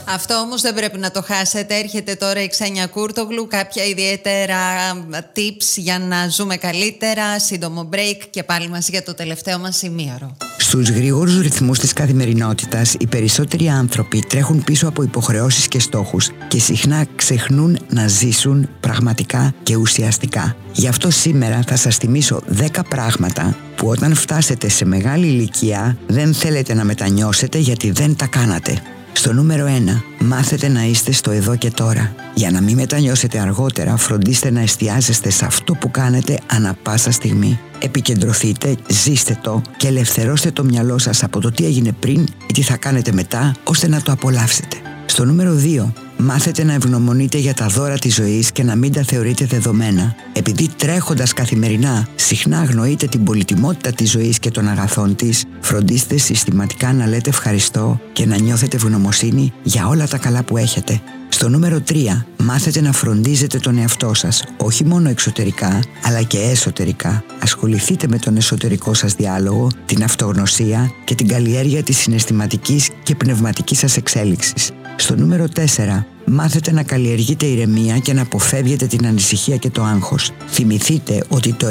Αυτό όμως δεν πρέπει να το χάσετε. Έρχεται τώρα η Ξένια Κούρτογλου. Κάποια ιδιαίτερα tips για να ζούμε καλύτερα. Σύντομο break και πάλι μαζί για το τελευταίο μας ημίωρο. Στους γρήγορους ρυθμούς της καθημερινότητας, οι περισσότεροι άνθρωποι τρέχουν πίσω από υποχρεώσεις και στόχους και συχνά ξεχνούν να ζήσουν πραγματικά και ουσιαστικά. Γι' αυτό σήμερα θα σας θυμίσω 10 πράγματα που όταν φτάσετε σε μεγάλη ηλικία δεν θέλετε να μετανιώσετε γιατί δεν τα κάνατε. Στο νούμερο 1, μάθετε να είστε στο εδώ και τώρα. Για να μην μετανιώσετε αργότερα, φροντίστε να εστιάζεστε σε αυτό που κάνετε ανά πάσα στιγμή. Επικεντρωθείτε, ζήστε το και ελευθερώστε το μυαλό σας από το τι έγινε πριν ή τι θα κάνετε μετά, ώστε να το απολαύσετε. Στο νούμερο 2, μάθετε να ευγνωμονείτε για τα δώρα της ζωής και να μην τα θεωρείτε δεδομένα. Επειδή τρέχοντας καθημερινά συχνά αγνοείτε την πολυτιμότητα της ζωής και των αγαθών της, φροντίστε συστηματικά να λέτε ευχαριστώ και να νιώθετε ευγνωμοσύνη για όλα τα καλά που έχετε. Στο νούμερο 3, μάθετε να φροντίζετε τον εαυτό σας, όχι μόνο εξωτερικά, αλλά και εσωτερικά. Ασχοληθείτε με τον εσωτερικό σας διάλογο, την αυτογνωσία και την καλλιέργεια της συναισθηματικής και πνευματικής σας εξέλιξης. Στο νούμερο 4, μάθετε να καλλιεργείτε ηρεμία και να αποφεύγετε την ανησυχία και το άγχος. Θυμηθείτε ότι το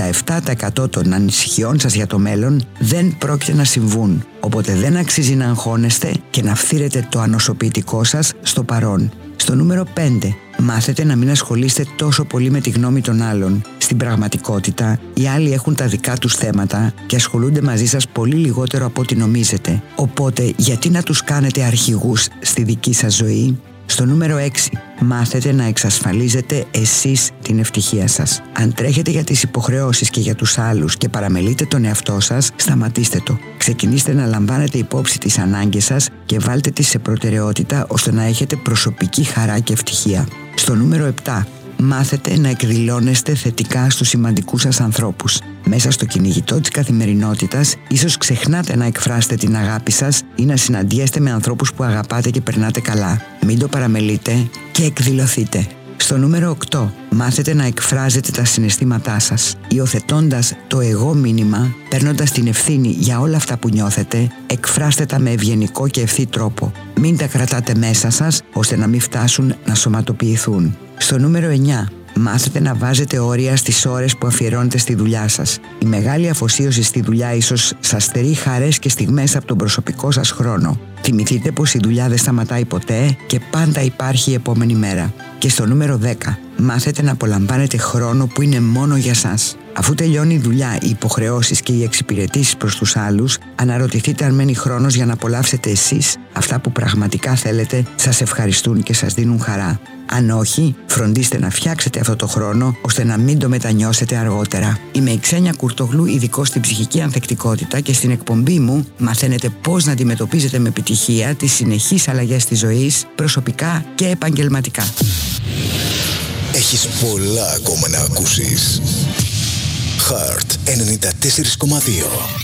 97% των ανησυχιών σας για το μέλλον δεν πρόκειται να συμβούν, οπότε δεν αξίζει να αγχώνεστε και να φθείρετε το ανοσοποιητικό σας στο παρόν. Στο νούμερο 5, μάθετε να μην ασχολείστε τόσο πολύ με τη γνώμη των άλλων. Στην πραγματικότητα, οι άλλοι έχουν τα δικά τους θέματα και ασχολούνται μαζί σας πολύ λιγότερο από ό,τι νομίζετε. Οπότε, γιατί να τους κάνετε αρχηγούς στη δική σας ζωή? Στο νούμερο 6, μάθετε να εξασφαλίζετε εσείς την ευτυχία σας. Αν τρέχετε για τις υποχρεώσεις και για τους άλλους και παραμελείτε τον εαυτό σας, σταματήστε το. Ξεκινήστε να λαμβάνετε υπόψη τις ανάγκες σας και βάλτε τις σε προτεραιότητα ώστε να έχετε προσωπική χαρά και ευτυχία. Στο νούμερο 7, μάθετε να εκδηλώνεστε θετικά στους σημαντικούς σας ανθρώπους. Μέσα στο κυνηγητό της καθημερινότητας, ίσως ξεχνάτε να εκφράσετε την αγάπη σας ή να συναντιέστε με ανθρώπους που αγαπάτε και περνάτε καλά. Μην το παραμελείτε και εκδηλωθείτε. Στο νούμερο 8, μάθετε να εκφράζετε τα συναισθήματά σας. Υιοθετώντας το εγώ μήνυμα, παίρνοντας την ευθύνη για όλα αυτά που νιώθετε, εκφράστε τα με ευγενικό και ευθύ τρόπο. Μην τα κρατάτε μέσα σας, ώστε να μην φτάσουν να σωματοποιηθούν. Στο νούμερο 9, μάθετε να βάζετε όρια στις ώρες που αφιερώνετε στη δουλειά σας. Η μεγάλη αφοσίωση στη δουλειά ίσως σας στερεί χαρές και στιγμές από τον προσωπικό σας χρόνο. Θυμηθείτε πως η δουλειά δεν σταματάει ποτέ και πάντα υπάρχει η επόμενη μέρα. Και στο νούμερο 10, μάθετε να απολαμβάνετε χρόνο που είναι μόνο για σας. Αφού τελειώνει η δουλειά, οι υποχρεώσεις και οι εξυπηρετήσεις προς τους άλλους, αναρωτηθείτε αν μένει χρόνος για να απολαύσετε εσείς αυτά που πραγματικά θέλετε, σας ευχαριστούν και σας δίνουν χαρά. Αν όχι, φροντίστε να φτιάξετε αυτό το χρόνο ώστε να μην το μετανιώσετε αργότερα. Είμαι η Ξένια Κούρτογλου, ειδικός στην ψυχική ανθεκτικότητα, και στην εκπομπή μου μαθαίνετε πώς να αντιμετωπίζετε με επιτυχία τις συνεχείς αλλαγές της ζωής, προσωπικά και επαγγελματικά. Έχεις πολλά ακόμα να ακούσεις. Heart 94,2.